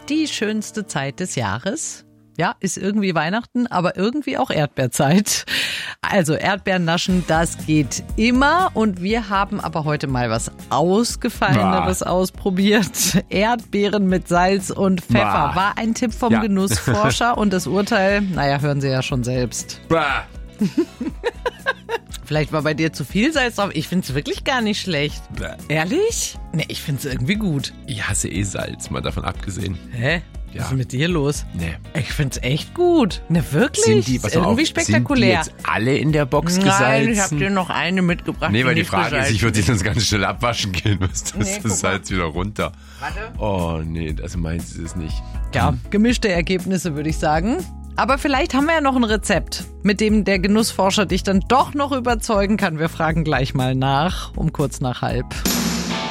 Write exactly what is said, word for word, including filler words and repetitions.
die schönste Zeit des Jahres. Ja, ist irgendwie Weihnachten, aber irgendwie auch Erdbeerzeit. Also Erdbeeren naschen, das geht immer. Und wir haben aber heute mal was Ausgefalleneres bah. ausprobiert. Erdbeeren mit Salz und Pfeffer bah. war ein Tipp vom ja. Genussforscher. Und das Urteil, naja, hören Sie ja schon selbst. Bah. Vielleicht war bei dir zu viel Salz drauf. Ich finde es wirklich gar nicht schlecht. Bah. Ehrlich? Nee, ich finde es irgendwie gut. Ich hasse eh Salz, mal davon abgesehen. Hä? Ja. Was ist mit dir los? Nee. Ich find's echt gut. Ne, wirklich? Sind die, pass irgendwie auf, spektakulär. Sind die jetzt alle in der Box Nein, gesalzen? ich hab dir noch eine mitgebracht. Nee, weil die, die Frage gesalzen. ist, ich würde die sonst ganz schnell abwaschen gehen. Was das, Nee, das Salz wieder runter. Warte. Oh, nee, das meinst du es nicht. Ja, gemischte Ergebnisse, würde ich sagen. Aber vielleicht haben wir ja noch ein Rezept, mit dem der Genussforscher dich dann doch noch überzeugen kann. Wir fragen gleich mal nach, um kurz nach halb.